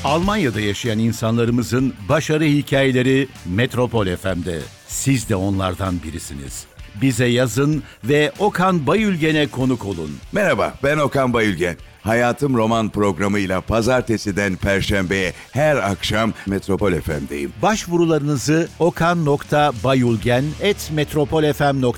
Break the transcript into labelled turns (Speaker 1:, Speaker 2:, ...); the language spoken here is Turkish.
Speaker 1: Almanya'da yaşayan insanlarımızın başarı hikayeleri Metropol FM'de. Siz de onlardan birisiniz. Bize yazın ve Okan Bayülgen'e konuk olun.
Speaker 2: Merhaba, ben Okan Bayülgen. Hayatım Roman programıyla pazartesiden perşembeye her akşam Metropol FM'deyim.
Speaker 1: Başvurularınızı okan.bayülgen@metropolfm.com